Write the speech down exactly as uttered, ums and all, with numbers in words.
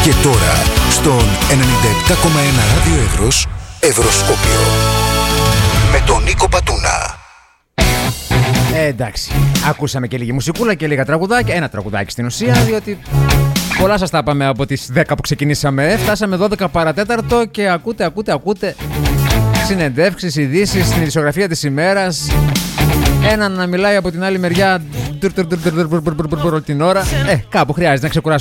Και τώρα στον ενενήντα επτά κόμμα ένα Ράδιο Εύρος, Ευρωσκόπιο με τον Νίκο Πατούνα. Ε, εντάξει, ακούσαμε και λίγη μουσικούλα και λίγα τραγουδάκια. Ένα τραγουδάκι στην ουσία, διότι πολλά σας τα είπαμε από τις δέκα που ξεκινήσαμε. Φτάσαμε δώδεκα παρατέταρτο και ακούτε, ακούτε, ακούτε συνεντεύξεις, ειδήσεις, στην ειδησιογραφία της ημέρας. Έναν να μιλάει από την άλλη μεριά την ώρα. Ε, κάπου χρειάζεται να ξεκουράσουμε